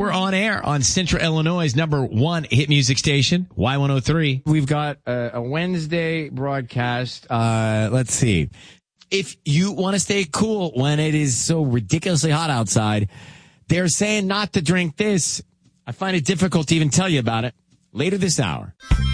We're on air on Central Illinois' #1 hit music station, Y103. We've got a Wednesday broadcast. Let's see. If you want to stay cool when it is so ridiculously hot outside, they're saying not to drink this. I find it difficult to even tell you about it. Later this hour.